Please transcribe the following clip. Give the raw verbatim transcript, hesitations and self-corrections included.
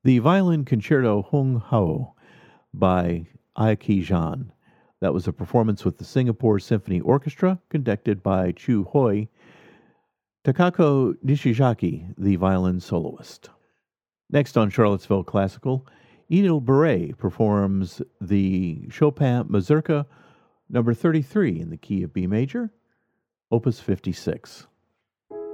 The Violin Concerto Hung Hao by Aiki Zhan. That was a performance with the Singapore Symphony Orchestra, conducted by Chu Hoi. Takako Nishizaki, the violin soloist. Next on Charlottesville Classical, Enil Beret performs the Chopin Mazurka number thirty-three in the key of B major, Opus fifty-six.